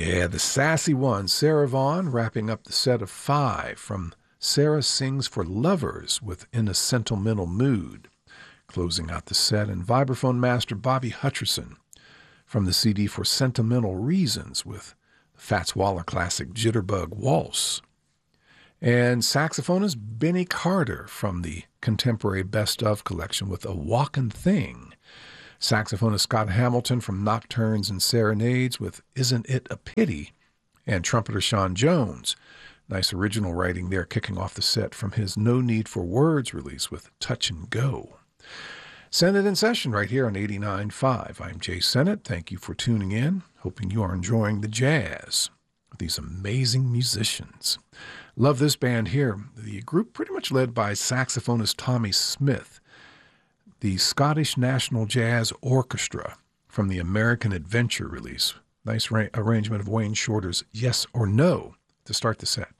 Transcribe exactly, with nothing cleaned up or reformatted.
Yeah, the sassy one, Sarah Vaughan, wrapping up the set of five from Sarah Sings for Lovers with In a Sentimental Mood. Closing out the set, and vibraphone master Bobby Hutcherson from the C D for Sentimental Reasons with the Fats Waller classic Jitterbug Waltz. And saxophonist Benny Carter from the Contemporary Best Of collection with A Walkin' Thing. Saxophonist Scott Hamilton from Nocturnes and Serenades with Isn't It a Pity? And trumpeter Sean Jones. Nice original writing there, kicking off the set from his No Need for Words release with Touch and Go. Sennett in Session right here on eighty-nine point five. I'm Jay Sennett. Thank you for tuning in. Hoping you are enjoying the jazz with these amazing musicians. Love this band here. The group pretty much led by saxophonist Tommy Smith. The Scottish National Jazz Orchestra from the American Adventure release. Nice ra- arrangement of Wayne Shorter's Yes or No to start the set.